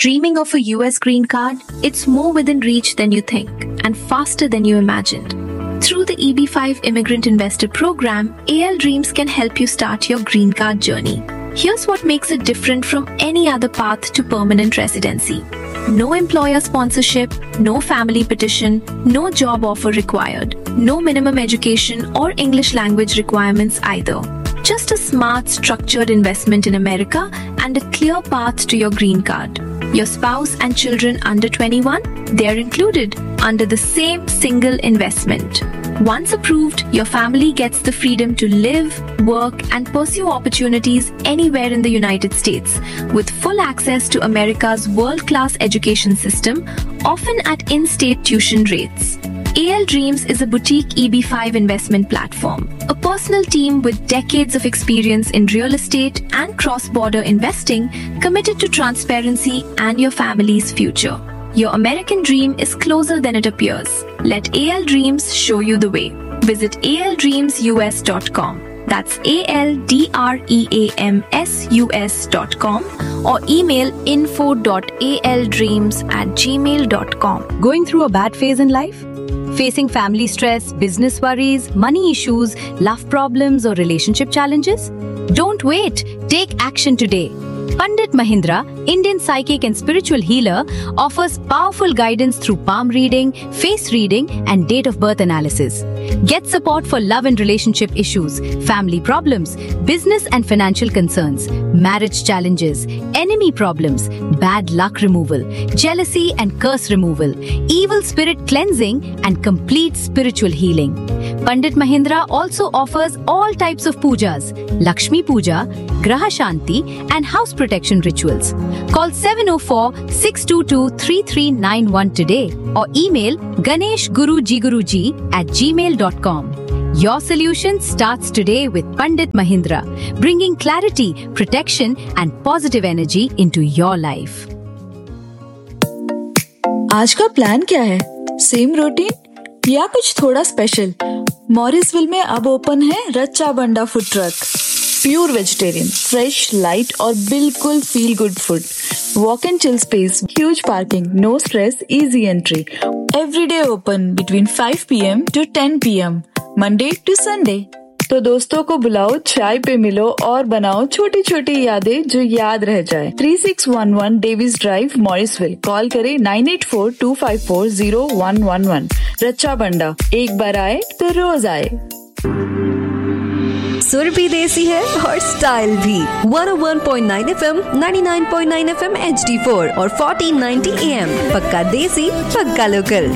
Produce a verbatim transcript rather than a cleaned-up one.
Dreaming of a U S green card? It's more within reach than you think and faster than you imagined. Through the E B five Immigrant Investor Program, A L Dreams can help you start your green card journey. Here's what makes it different from any other path to permanent residency. No employer sponsorship, no family petition, no job offer required, no minimum education or English language requirements either. Just a smart, structured investment in America and a clear path to your green card. Your spouse and children under twenty-one, they're included under the same single investment. Once approved, your family gets the freedom to live, work, and pursue opportunities anywhere in the United States, with full access to America's world-class education system, often at in-state tuition rates. A L Dreams is a boutique E B five investment platform, a personal team with decades of experience in real estate and cross-border investing, committed to transparency and your family's future. Your American dream is closer than it appears. Let A L Dreams show you the way. Visit A L dreams U S dot com. That's A L D R E A M S U S dot com or email info dot A L dreams at gmail dot com. Going through a bad phase in life? Facing family stress, business worries, money issues, love problems, or relationship challenges? Don't wait. Take action today. Pandit Mahindra, Indian psychic and spiritual healer, offers powerful guidance through palm reading, face reading, and date of birth analysis. Get support for love and relationship issues, family problems, business and financial concerns, marriage challenges, enemy problems, bad luck removal, jealousy and curse removal, evil spirit cleansing, and complete spiritual healing. Pandit Mahindra also offers all types of pujas, Lakshmi Puja, Graha Shanti, and house protection rituals. Call seven oh four, six two two, three three nine one today or email ganesh guru ji guru ji at gmail dot com. Your solution starts today with Pandit Mahindra, bringing clarity, protection, and positive energy into your life. आज का plan क्या है? Same routine या कुछ थोड़ा special? Morrisville में अब open है रच्चा बंडा food truck. Pure vegetarian, fresh, light और बिल्कुल feel good food. Walk and chill space, huge parking, no stress, easy entry. Every day open between five P M to ten P M, Monday to Sunday. तो दोस्तों को बुलाओ, चाय पे मिलो और बनाओ छोटी छोटी यादें जो याद रह जाए. Three six one one Davis drive, Morrisville. Call करें nine eight four to five four zero one one one. रच्चा बंडा, एक बार आए तो रोज आए. सुर भी देसी है और स्टाइल भी. वन ओ one point nine F M, ninety nine point nine F M H D four और फोर्टीन नाइंटी ए एम. पक्का देसी, पक्का लोकल.